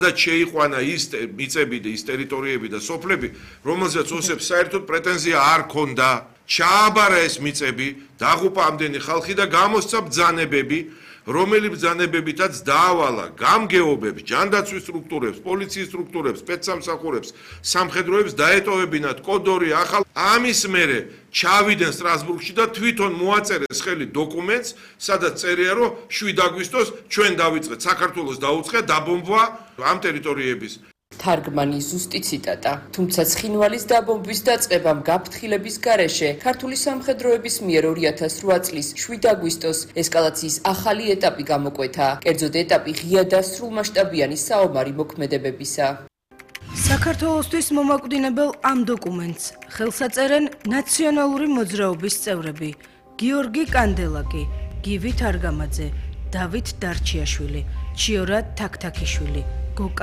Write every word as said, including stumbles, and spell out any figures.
და შეიყვანა ის მიწები და ის ტერიტორიები და სოფლები, რომელზეც ოსებს საერთოდ პრეტენზია არ ქონდა. ჩააბარა ეს მიწები, დაღუპა ამდენი ხალხი და გამოსცა ბრძანებები, რომელი ბრძანებებითაც დაავალა გამგეობებს, ჯანდაცვის სტრუქტურებს, პოლიციის სტრუქტურებს, სპეცსამსახურებს, სამხედროებს დაეტოვებინათ კოდორი ახალ. ამის მერე ჩავიდნენ სტრასბურგში და თვითონ მოაწერეს ხელი დოკუმენტს, სადაც წერია, რომ შვიდ აგვისტოს ჩვენ დავიწყეთ საქართველოს დაუწყია დაბომბვა ამ ტერიტორიების. თარგმანი ზუსტი ციტატა. თუმცა ცხინვალის დაბომბვის დაწყებამ გაფრთხილების გარეშე ქართული სამხედროების მიერ ორი ათას რვა წლის შვიდ აგვისტოს ესკალაციის ახალი ეტაპი გამოკვეთა. კერძოდ ეტაპი ღია და სრულმასშტაბიანი საომარი მოქმედებებისა. საქართველოსთვის მომაკვდინებელ ამ დოკუმენტს ხელს აწერენ ნაციონალური მოძრაობის წევრები: გიორგი კანდელაკი, გივი თარგამაძე, დავით დარჩიაშვილი, ჩიორა თაქთაქიშვილი, გოკა